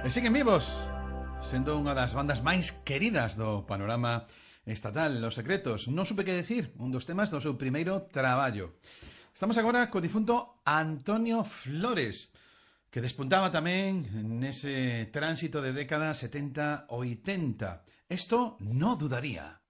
E siguen vivos, sendo unha das bandas máis queridas do panorama estatal. Los Secretos, non supe que decir, un dos temas do seu primeiro traballo. Estamos agora co difunto Antonio Flores, que despuntaba tamén nese tránsito de década 70-80. Esto no dudaría.